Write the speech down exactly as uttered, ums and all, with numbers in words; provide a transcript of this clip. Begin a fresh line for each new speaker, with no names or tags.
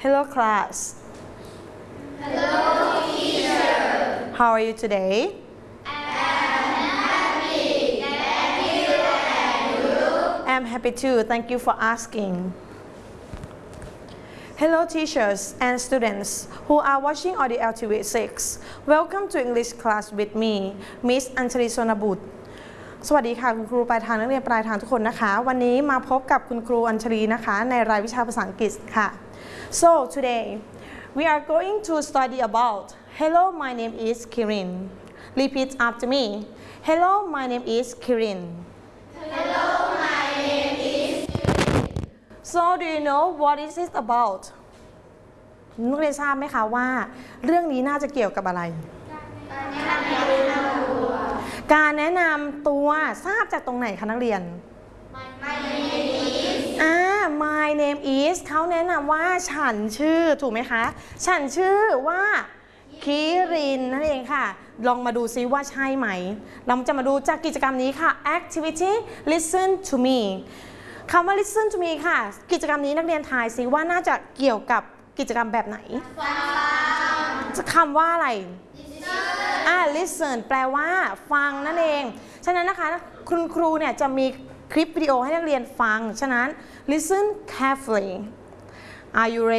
Hello class.
Hello teacher.
How are you today?
I'm happy. Thank you. And you?
I'm happy too. Thank you for asking. Hello teachers and students who are watching on the L T V six. Welcome to English class with me, Miss Anjali Sonabut. สวัสดีค่ะคุณครูปลายทางนักเรียนปลายทางทุกคนนะคะวันนี้มาพบกับคุณครูอัญชลีนะคะในรายวิชาภาษาอังกฤษค่ะ So today we are going to study about Hello my name is Kirin. Repeat after me. Hello my name is Kirin.
Hello, my name is
So do you know what is it about นักเรียนทราบไหมคะว่าเรื่องนี้น่าจะเกี่ยวกับอะไรการแนะนำตัวทราบจากตรงไหนคะนักเรียน
My name is
อ่า My name is เขาแนะนำว่าฉันชื่อถูกไหมคะฉันชื่อว่าคิรินนั่นเองค่ะลองมาดูซิว่าใช่ไหมเราจะมาดูจากกิจกรรมนี้ค่ะ Activity Listen to me คำว่า Listen to me ค่ะกิจกรรมนี้นักเรียนทายซิว่าน่าจะเกี่ยวกับกิจกรรมแบบไหนคำว่าอะไรอ่า listen แปลว่าฟังนั่นเองฉะนั้นนะคะคุณครูเนี่ยจะมีคลิปวิดีโอให้นักเรียนฟังฉะนั้น listen carefully Are you ready